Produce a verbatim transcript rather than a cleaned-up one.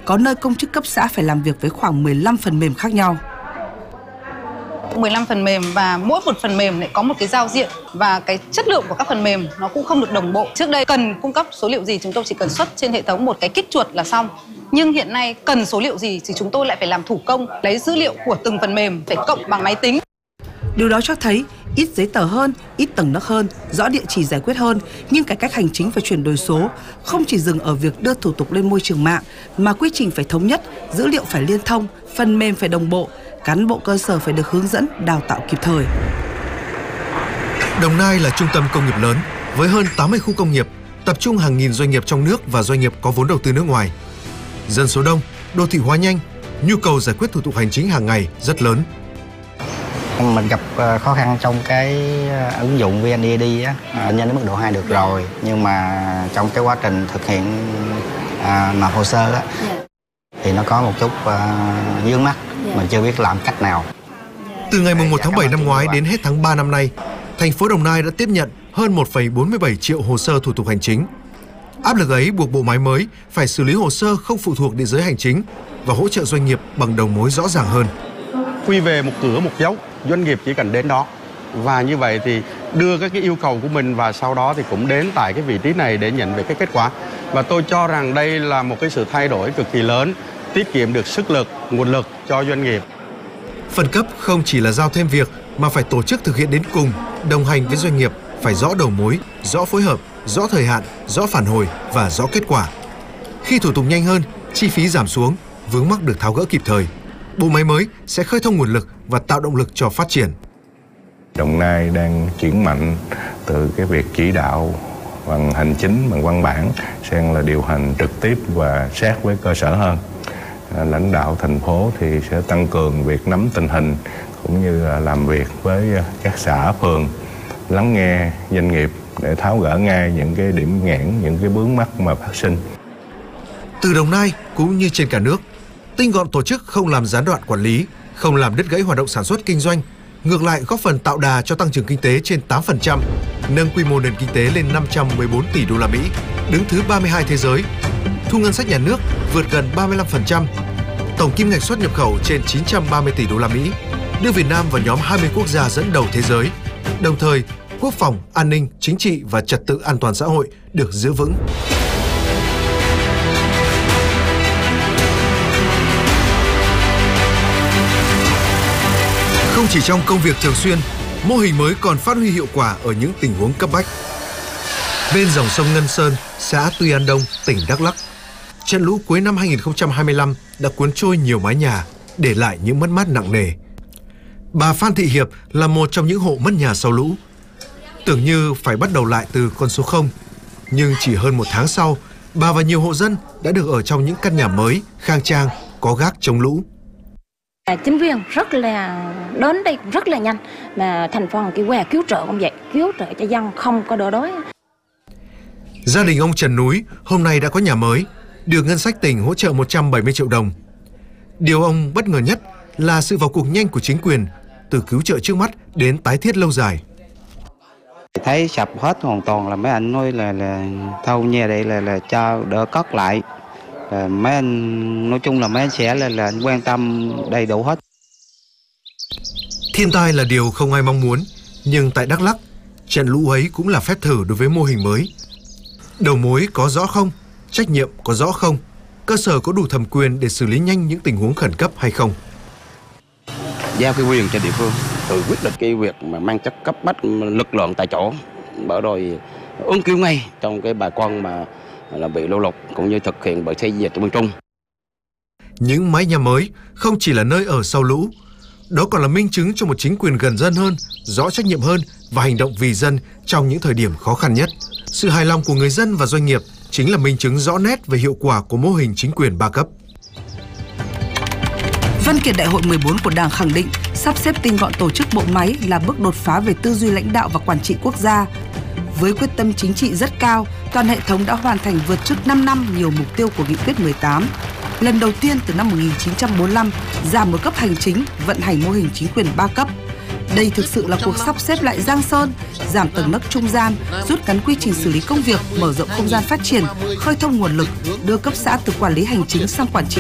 có nơi công chức cấp xã phải làm việc với khoảng mười lăm phần mềm khác nhau. mười lăm phần mềm và mỗi một phần mềm lại có một cái giao diện và cái chất lượng của các phần mềm nó cũng không được đồng bộ. Trước đây cần cung cấp số liệu gì chúng tôi chỉ cần xuất trên hệ thống một cái kích chuột là xong. Nhưng hiện nay cần số liệu gì thì chúng tôi lại phải làm thủ công, lấy dữ liệu của từng phần mềm phải cộng bằng máy tính. Điều đó cho thấy ít giấy tờ hơn, ít tầng nấc hơn, rõ địa chỉ giải quyết hơn, nhưng cải cách hành chính và chuyển đổi số không chỉ dừng ở việc đưa thủ tục lên môi trường mạng mà quy trình phải thống nhất, dữ liệu phải liên thông, phần mềm phải đồng bộ, cán bộ cơ sở phải được hướng dẫn, đào tạo kịp thời. Đồng Nai là trung tâm công nghiệp lớn với hơn tám mươi khu công nghiệp, tập trung hàng nghìn doanh nghiệp trong nước và doanh nghiệp có vốn đầu tư nước ngoài. Dân số đông, đô thị hóa nhanh, nhu cầu giải quyết thủ tục hành chính hàng ngày rất lớn. Mình gặp khó khăn trong cái ứng dụng vê en e đê á, nhanh đến mức độ hai được rồi, nhưng mà trong cái quá trình thực hiện à, nộp hồ sơ á, thì nó có một chút uh, vướng mắc, mình chưa biết làm cách nào. Từ ngày mùng một tháng bảy năm ngoái đến hết tháng ba năm nay, thành phố Đồng Nai đã tiếp nhận hơn một phẩy bốn mươi bảy triệu hồ sơ thủ tục hành chính. Áp lực ấy buộc bộ máy mới phải xử lý hồ sơ không phụ thuộc địa giới hành chính và hỗ trợ doanh nghiệp bằng đầu mối rõ ràng hơn. Quy về một cửa một dấu, doanh nghiệp chỉ cần đến đó. Và như vậy thì đưa các cái yêu cầu của mình và sau đó thì cũng đến tại cái vị trí này để nhận về cái kết quả. Và tôi cho rằng đây là một cái sự thay đổi cực kỳ lớn, tiết kiệm được sức lực, nguồn lực cho doanh nghiệp. Phân cấp không chỉ là giao thêm việc mà phải tổ chức thực hiện đến cùng, đồng hành với doanh nghiệp, phải rõ đầu mối, rõ phối hợp, rõ thời hạn, rõ phản hồi và rõ kết quả. Khi thủ tục nhanh hơn, chi phí giảm xuống, vướng mắc được tháo gỡ kịp thời, bộ máy mới sẽ khơi thông nguồn lực và tạo động lực cho phát triển. Đồng Nai đang chuyển mạnh từ cái việc chỉ đạo bằng hành chính, bằng văn bản sang là điều hành trực tiếp và sát với cơ sở hơn. Lãnh đạo thành phố thì sẽ tăng cường việc nắm tình hình cũng như là làm việc với các xã phường, lắng nghe doanh nghiệp để tháo gỡ ngay những cái điểm nghẽn, những cái vướng mắc mà phát sinh. Từ Đồng Nai cũng như trên cả nước, tinh gọn tổ chức không làm gián đoạn quản lý, không làm đứt gãy hoạt động sản xuất kinh doanh, ngược lại góp phần tạo đà cho tăng trưởng kinh tế trên tám phần trăm, nâng quy mô nền kinh tế lên năm trăm mười bốn tỷ đô la Mỹ, đứng thứ ba mươi hai thế giới. Thu ngân sách nhà nước vượt gần ba mươi lăm phần trăm, tổng kim ngạch xuất nhập khẩu trên chín trăm ba mươi tỷ đô la Mỹ, đưa Việt Nam vào nhóm hai mươi quốc gia dẫn đầu thế giới. Đồng thời, quốc phòng, an ninh, chính trị và trật tự an toàn xã hội được giữ vững. Không chỉ trong công việc thường xuyên, mô hình mới còn phát huy hiệu quả ở những tình huống cấp bách. Bên dòng sông Ngân Sơn, xã Tuy An Đông, tỉnh Đắk Lắk, trận lũ cuối năm hai nghìn không trăm hai mươi lăm đã cuốn trôi nhiều mái nhà, để lại những mất mát nặng nề. Bà Phan Thị Hiệp là một trong những hộ mất nhà sau lũ. Tưởng như phải bắt đầu lại từ con số không, nhưng chỉ hơn một tháng sau, bà và nhiều hộ dân đã được ở trong những căn nhà mới, khang trang, có gác chống lũ. Chính quyền rất là đến đây rất là nhanh, mà thành phố kêu qua cứu trợ cũng vậy, cứu trợ cho dân không có đỡ đói. Gia đình ông Trần Núi hôm nay đã có nhà mới, được ngân sách tỉnh hỗ trợ một trăm bảy mươi triệu đồng. Điều ông bất ngờ nhất là sự vào cuộc nhanh của chính quyền, từ cứu trợ trước mắt đến tái thiết lâu dài. Thấy sập hết hoàn toàn là mấy anh nói là là thâu nhà đây là là cho đỡ cất lại. Là mấy anh nói chung là mấy anh sẽ là là anh quan tâm đầy đủ hết. Thiên tai là điều không ai mong muốn, nhưng tại Đắk Lắk, trận lũ ấy cũng là phép thử đối với mô hình mới. Đầu mối có rõ không? Trách nhiệm có rõ không? Cơ sở có đủ thẩm quyền để xử lý nhanh những tình huống khẩn cấp hay không? Giao cái quyền cho địa phương tự quyết định cái việc mà mang chất cấp bách lực lượng tại chỗ, bởi rồi ứng cứu ngay trong cái bà con mà là bị lũ lụt cũng như thực hiện bởi xây dựng miền Trung. Những mái nhà mới không chỉ là nơi ở sau lũ, đó còn là minh chứng cho một chính quyền gần dân hơn, rõ trách nhiệm hơn và hành động vì dân trong những thời điểm khó khăn nhất. Sự hài lòng của người dân và doanh nghiệp chính là minh chứng rõ nét về hiệu quả của mô hình chính quyền ba cấp. Văn kiện Đại hội mười bốn của Đảng khẳng định sắp xếp tinh gọn tổ chức bộ máy là bước đột phá về tư duy lãnh đạo và quản trị quốc gia. Với quyết tâm chính trị rất cao, toàn hệ thống đã hoàn thành vượt trước năm năm nhiều mục tiêu của Nghị quyết mười tám. Lần đầu tiên từ năm một nghìn chín trăm bốn mươi lăm, giảm một cấp hành chính, vận hành mô hình chính quyền ba cấp. Đây thực sự là cuộc sắp xếp lại Giang Sơn, giảm tầng nấc trung gian, rút ngắn quy trình xử lý công việc, mở rộng không gian phát triển, khơi thông nguồn lực, đưa cấp xã từ quản lý hành chính sang quản trị